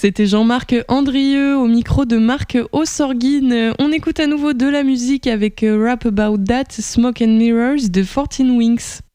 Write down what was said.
C'était Jean-Marc Andrieux au micro de Marc Ossorguine. On écoute à nouveau de la musique avec Rap About That, Smoke and Mirrors de 14 Wings.